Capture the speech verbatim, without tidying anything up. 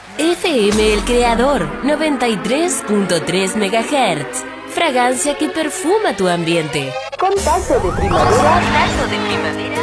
F M El Creador, noventa y tres punto tres megahertz. Fragancia que perfuma tu ambiente. Contacto de primavera. Contacto de primavera.